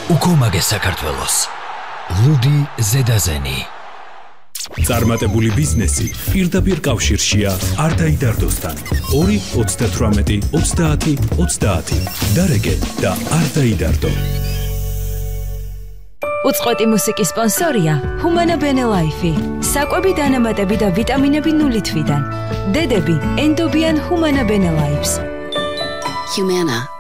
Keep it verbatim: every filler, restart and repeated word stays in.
უკომაგე საქართველოს. ლუდი ზედაზენი. წარმატებული ბიზნესი პირდაპირ კავშირშია არდაიდარდოსთან. ორი ოცდათვრამეტი ოცდაათი ოცდაათი. დარეგე და არდაიდარდო. უწყვეტი მუსიკის სპონსორია ჰუმანა ბენელაიფი. საკვები დანამატები და ვიტამინები ნული თვიდან. დედები ენდობიან ჰუმანა ბენელაიფს. Humana.